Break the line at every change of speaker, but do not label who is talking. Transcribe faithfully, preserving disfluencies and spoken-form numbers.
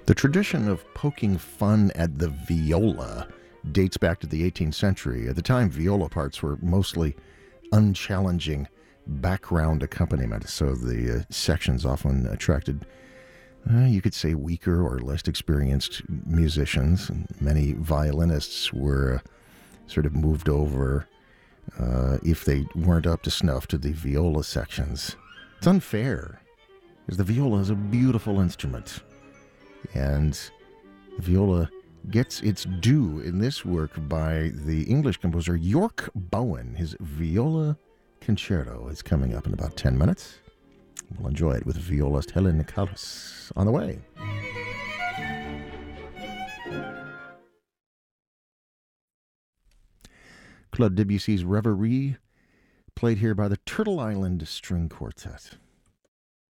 The tradition of poking fun at the viola dates back to the eighteenth century. At the time, viola parts were mostly unchallenging background accompaniment, so the uh, sections often attracted, uh, you could say, weaker or less experienced musicians. And many violinists were uh, sort of moved over, uh, if they weren't up to snuff, to the viola sections. It's unfair, because the viola is a beautiful instrument. And the viola gets its due in this work by the English composer York Bowen. His Viola Concerto is coming up in about ten minutes. We'll enjoy it with violist Helen Kallis on the way. Claude Debussy's Reverie, played here by the Turtle Island String Quartet.